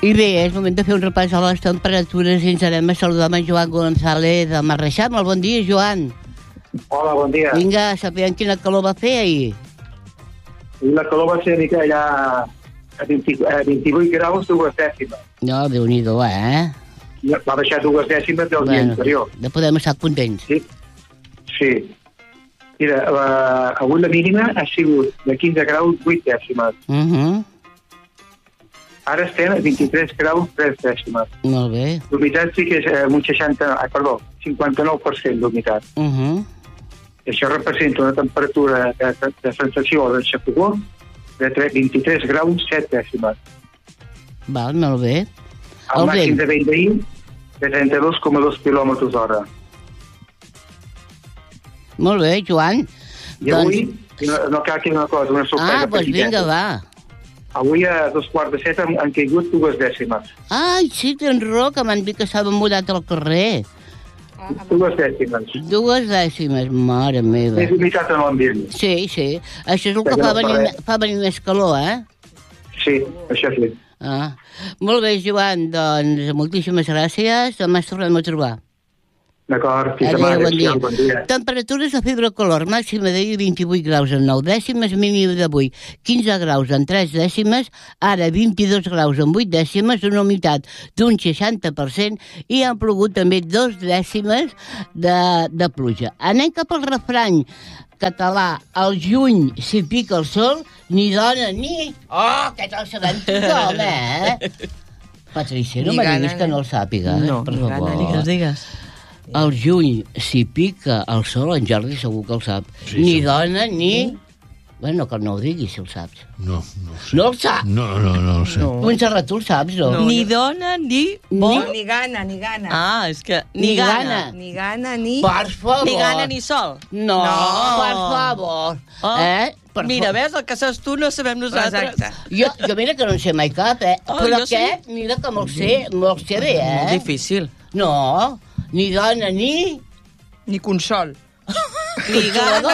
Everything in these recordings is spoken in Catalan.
I bé, és moment de fer un repàs a les temperatures i ens anem a saludar amb en Joan González de Marreixà. Molt bon dia, Joan. Hola, bon dia. Vinga, sapiguem quina calor va fer ahir. La calor va ser mica allà a 28 graus, 2 dècimes. No, Déu-n'hi-do, Va baixar 2 dècimes del dia anterior. Ja podem estar contents. Sí. Mira, avui la mínima ha sigut de 15 graus, 8 dècimes. Ara estem a 23 graus, 3 dècimes. Molt bé. L'humitat sí que és un 59% d'humitat. Això representa una temperatura de sensació de xafogó de 23 graus, 7 dècimes. Val, molt bé. El màxim de vent d'ahir de 32,2 quilòmetres hora. Molt bé, Joan. I avui, no cal que una cosa, una sorpresa. Doncs vinga, va. Avui a 2:45 han caigut 2 dècimes. Ai, sí, tens raó, que m'han dit que s'ha mullat al carrer. 2 dècimes. 2 dècimes, mare meva. És humitat en l'ambient. Sí. Això és el que fa venir més calor, Sí, això sí. Molt bé, Joan, doncs moltíssimes gràcies. Demà ens tornem a trobar. D'acord, fins demà. Adéu, bon dia. Temperatures a fibrocolor, màxima d'ahir 28 graus en 9 dècimes, mínima d'avui 15 graus en 3 dècimes, ara 22 graus en 8 dècimes, una humitat d'un 60% i han plogut també 2 dècimes de pluja. Anem cap al refrany català, al juny si pica el sol, ni dona ni... Oh, que te'l sabem tothom, Patricia, no me diguis que no el sàpiga. No, per favor. Digues. Al juny, si pica el sol, en Jordi segur que el sap. Sí, ni dona, ni... Bueno, que no ho diguis, si el saps. No ho sé. No el sap? No el sé. Montserrat, tu el saps, no? Ni dona, ni... Ni gana. Ah, és que... Ni gana. Ni gana, ni... Per favor. Ni gana ni sol. No, per favor. Mira, ves, el que saps tu no sabem nosaltres. Exacte. Jo mira que no en sé mai cap, Però aquest, mira que me'l sé bé, Molt difícil. No, ni dona, ni... Ni consol. Ni gana,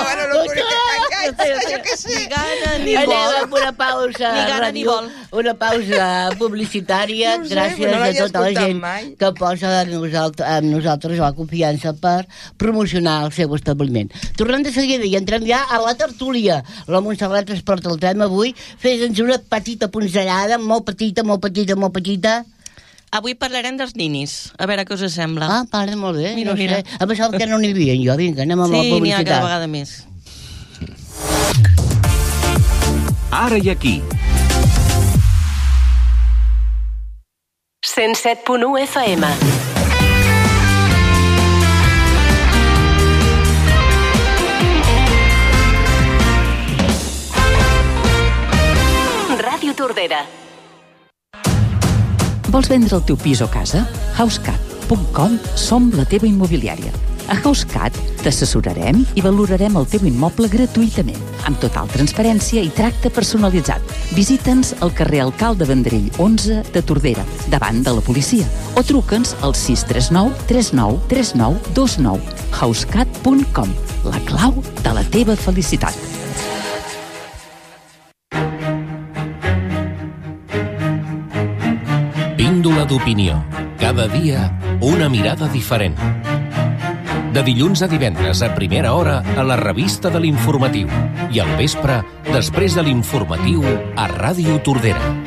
Ni gana, ni vol. Anem amb una pausa. Ni gana ni vol. Una pausa publicitària. No sé, gràcies no a l'havia tota la escoltat gent mai. que posa amb nosaltres la confiança per promocionar el seu establiment. Tornem de seguida i entrem ja a la tertúlia. La Montserrat ens porta el tema avui. Fes-nos una petita pinzellada, molt petita. Avui parlarem dels ninis. A veure què us sembla. Parla molt bé. Mira. A pesar que no n'hi havia jo. Vinga, anem amb la Sí, n'hi ha publicitat. cada vegada més. Ara i aquí. 107.1 FM. Ràdio Tordera. Vols vendre el teu pis o casa? Housecat.com som la teva immobiliària. A Housecat t'assessorarem i valorarem el teu immoble gratuïtament, amb total transparència i tracte personalitzat. Visita'ns al carrer Alcalde Vendrell 11 de Tordera, davant de la policia, o truca'ns al 639 39 39 29. Housecat.com, la clau de la teva felicitat. Píndola d'opinió. Cada dia, una mirada diferent. De dilluns a divendres a primera hora a la revista de l'Informatiu. I al vespre, després de l'Informatiu, a Ràdio Tordera.